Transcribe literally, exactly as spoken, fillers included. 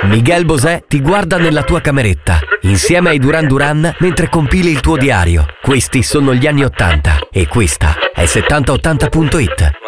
Miguel Bosé ti guarda nella tua cameretta, insieme ai Duran Duran, mentre compili il tuo diario. Questi sono gli anni ottanta e questa è settanta ottanta punto it.